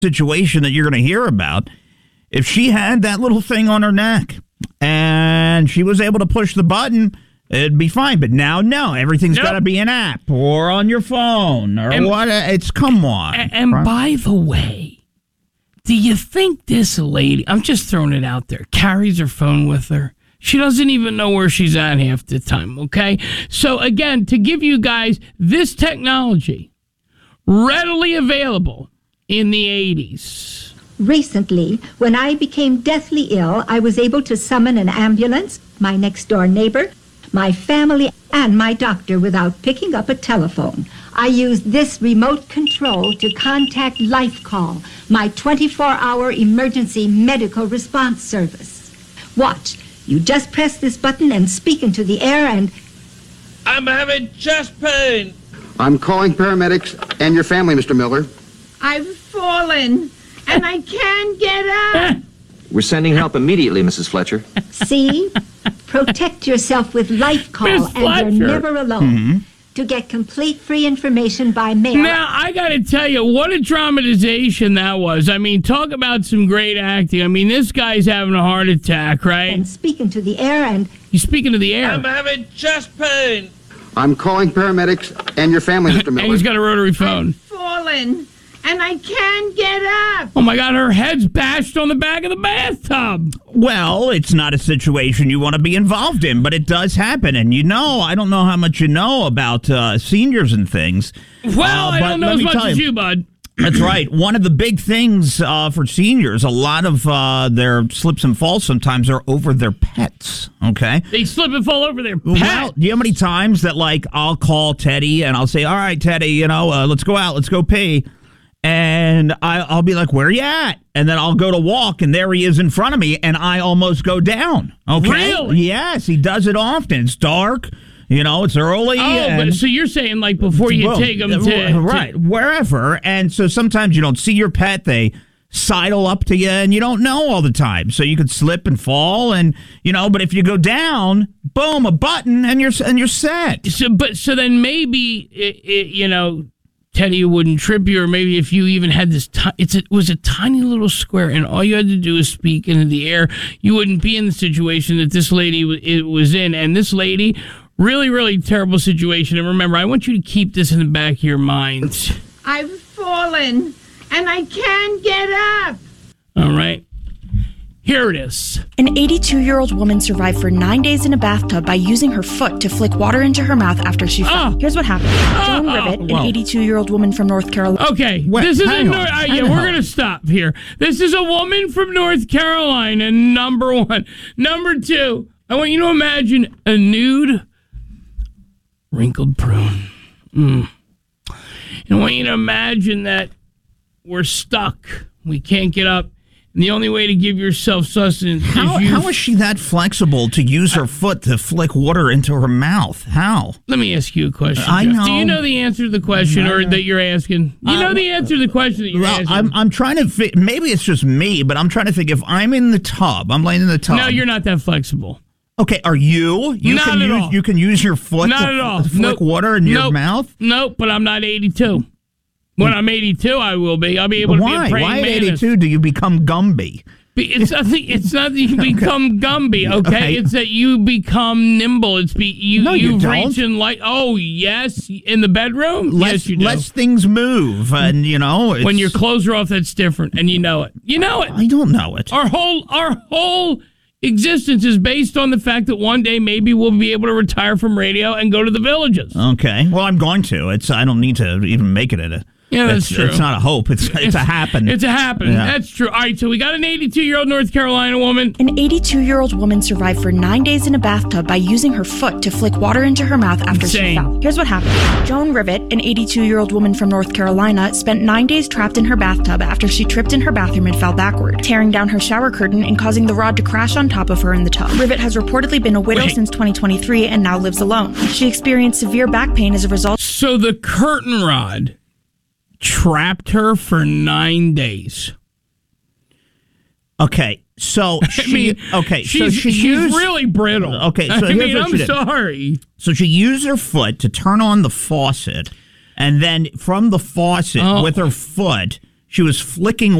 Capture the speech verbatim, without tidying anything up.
situation that you're going to hear about. If she had that little thing on her neck and she was able to push the button, it'd be fine. But now, no, everything's nope. got to be an app or on your phone or and, what. It's come on. And, and right? by the way, do you think this lady, I'm just throwing it out there, carries her phone with her? She doesn't even know where she's at half the time, okay? So, again, to give you guys this technology readily available in the eighties. Recently, when I became deathly ill, I was able to summon an ambulance, my next-door neighbor, my family, and my doctor without picking up a telephone. I used this remote control to contact LifeCall, my twenty-four hour emergency medical response service. Watch. You just press this button and speak into the air and... I'm having chest pain. I'm calling paramedics and your family, Mister Miller. I've fallen, and I can't get up. We're sending help immediately, Missus Fletcher. See? Protect yourself with LifeCall, and you're never alone. Mm-hmm. To get complete free information by mail. Now, I got to tell you, what a dramatization that was. I mean, talk about some great acting. I mean, this guy's having a heart attack, right? And speaking to the air and... He's speaking to the air. I'm having chest pain. I'm calling paramedics and your family, Mister Miller. And he's got a rotary phone. I've fallen, and I can't get up. Oh, my God, her head's bashed on the back of the bathtub. Well, it's not a situation you want to be involved in, but it does happen. And you know, I don't know how much you know about uh, seniors and things. Well, uh, I don't know as much as you, bud. That's right. One of the big things uh, for seniors, a lot of uh, their slips and falls sometimes are over their pets, okay? They slip and fall over their pet. Well, do you know how many times that, like, I'll call Teddy and I'll say, all right, Teddy, you know, uh, let's go out, let's go pee. And I, I'll be like, where are you at? And then I'll go to walk, and there he is in front of me, and I almost go down. Okay? Really? Yes, he does it often. It's dark. You know, it's early. Oh, and, but so you're saying, like, before you well, take them to... Right, to, wherever. And so sometimes you don't see your pet. They sidle up to you, and you don't know all the time. So you could slip and fall, and, you know, but if you go down, boom, a button, and you're and you're set. So, but, so then maybe, it, it, you know... Teddy wouldn't trip you, or maybe if you even had this, t- it's a, it was a tiny little square, and all you had to do is speak into the air. You wouldn't be in the situation that this lady w- it was in. And this lady, really, really terrible situation. And remember, I want you to keep this in the back of your mind. I've fallen, and I can't get up. All right. Here it is. An eighty-two-year-old woman survived for nine days in a bathtub by using her foot to flick water into her mouth after she fell. Oh. Here's what happened. Joan oh, Rivet, oh, an eighty-two-year-old woman from North Carolina. Okay, Wait, this is a Nor- uh, yeah, we're going to stop here. This is a woman from North Carolina, number one. Number two, I want you to imagine a nude, wrinkled prune. Mm. And I want you to imagine that we're stuck. We can't get up. And the only way to give yourself sustenance how, is use... How is she that flexible to use her foot to flick water into her mouth? How? Let me ask you a question, I Jeff. know. Do you know the answer to the question or that you're asking? You know uh, the answer to the question that you're well, asking? I'm, I'm trying to think... Maybe it's just me, but I'm trying to think if I'm in the tub, I'm laying in the tub. No, you're not that flexible. Okay, are you? You not can at use, all. You can use your foot not to at all. flick nope. water in nope. your mouth? Nope, but I'm not eighty-two. When I'm eighty-two, I will be. I'll be able to Why? be a praying Why at mantis. eighty-two do you become Gumby? It's not, the, it's not that you become Gumby, okay? okay? It's that you become nimble. It's be you. No, you you don't. reach and like. Oh yes, in the bedroom. Less, yes, you do. Less things move, and you know it's, when your clothes are off, that's different, and you know it. You know it. I don't know it. Our whole our whole existence is based on the fact that one day maybe we'll be able to retire from radio and go to the villages. Okay. Well, I'm going to. It's. I don't need to even make it at a. Yeah, that's it's, true. It's not a hope. It's it's, it's a happen. It's a happen. Yeah. That's true. All right, so we got an eighty-two-year-old North Carolina woman. An eighty-two-year-old woman survived for nine days in a bathtub by using her foot to flick water into her mouth after Insane. she fell. Here's what happened. Joan Rivet, an eighty-two-year-old woman from North Carolina, spent nine days trapped in her bathtub after she tripped in her bathroom and fell backward, tearing down her shower curtain and causing the rod to crash on top of her in the tub. Rivet has reportedly been a widow Wait. since twenty twenty-three and now lives alone. She experienced severe back pain as a result. So the curtain rod trapped her for nine days. Okay, so she. I mean, okay, she's, so she she's used, really brittle. Okay, so I here's mean, what I'm she did. sorry. So she used her foot to turn on the faucet, and then from the faucet Oh. with her foot, She was flicking